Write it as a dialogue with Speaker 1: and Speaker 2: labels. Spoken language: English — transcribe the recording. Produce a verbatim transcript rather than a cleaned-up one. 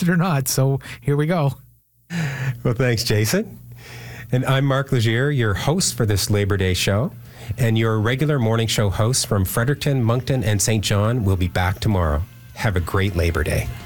Speaker 1: it or not. So here we go.
Speaker 2: Well, thanks, Jason. And I'm Mark Legier, your host for this Labor Day show. And your regular morning show host from Fredericton, Moncton, and Saint John will be back tomorrow. Have a great Labor Day.